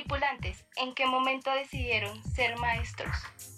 Tripulantes, ¿en qué momento decidieron ser maestros?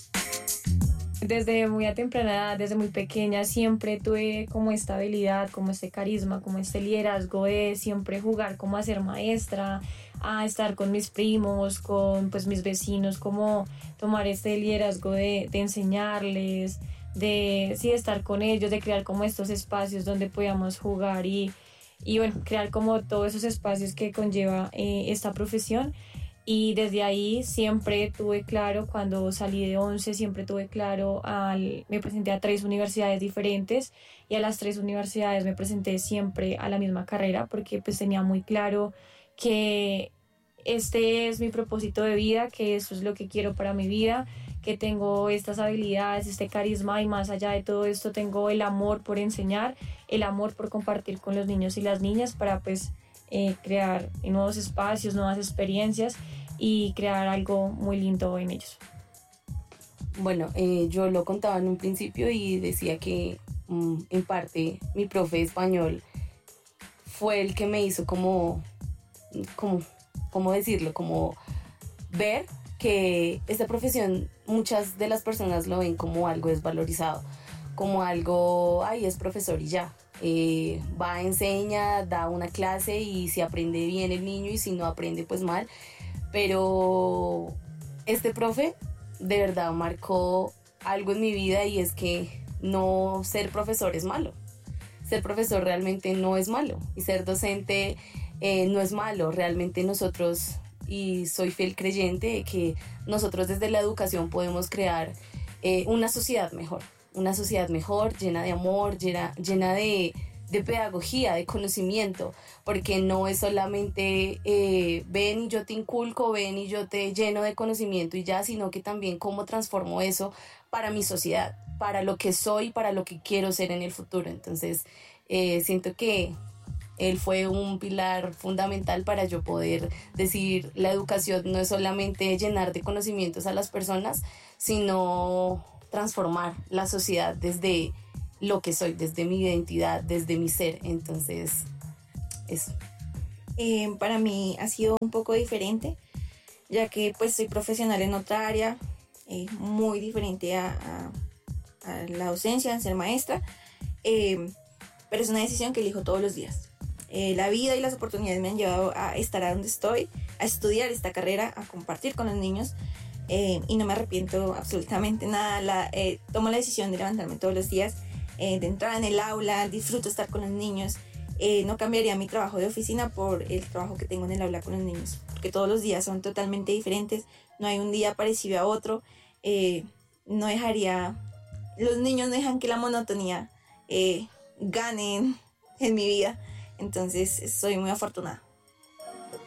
Desde muy a temprana edad, desde muy pequeña, siempre tuve como esta habilidad, como este carisma, como este liderazgo de siempre jugar como a ser maestra, a estar con mis primos, con pues mis vecinos, como tomar este liderazgo de enseñarles, de sí, estar con ellos, de crear como estos espacios donde podamos jugar y bueno, crear como todos esos espacios que conlleva esta profesión. Y desde ahí siempre tuve claro, cuando salí de 11 siempre tuve claro, me presenté a 3 universidades diferentes y a las 3 universidades me presenté siempre a la misma carrera porque pues tenía muy claro que este es mi propósito de vida, que eso es lo que quiero para mi vida, que tengo estas habilidades, este carisma y más allá de todo esto tengo el amor por enseñar, el amor por compartir con los niños y las niñas para pues crear nuevos espacios, nuevas experiencias y crear algo muy lindo en ellos. Bueno, yo lo contaba en un principio y decía que en parte mi profe de español fue el que me hizo ¿cómo decirlo? Como ver que esta profesión muchas de las personas lo ven como algo desvalorizado, como algo, ay, es profesor y ya. Va, enseña, da una clase y si aprende bien el niño y si no aprende pues mal. Pero este profe de verdad marcó algo en mi vida y es que no ser profesor es malo. Ser profesor realmente no es malo y ser docente no es malo. Realmente nosotros, y soy fiel creyente de que nosotros desde la educación podemos crear una sociedad mejor, llena de amor, llena de pedagogía, de conocimiento, porque no es solamente ven y yo te inculco, ven y yo te lleno de conocimiento y ya, sino que también cómo transformo eso para mi sociedad, para lo que soy, para lo que quiero ser en el futuro. Entonces, siento que él fue un pilar fundamental para yo poder decir la educación no es solamente llenar de conocimientos a las personas, sino transformar la sociedad desde lo que soy, desde mi identidad, desde mi ser. Entonces, eso. Para mí ha sido un poco diferente, ya que pues soy profesional en otra área, muy diferente a la docencia, a ser maestra, pero es una decisión que elijo todos los días. La vida y las oportunidades me han llevado a estar a donde estoy, a estudiar esta carrera, a compartir con los niños, y no me arrepiento absolutamente nada. Tomo la decisión de levantarme todos los días, de entrar en el aula, disfruto estar con los niños. No cambiaría mi trabajo de oficina por el trabajo que tengo en el aula con los niños, porque todos los días son totalmente diferentes, no hay un día parecido a otro. No dejaría, los niños no dejan que la monotonía gane en mi vida, entonces soy muy afortunada.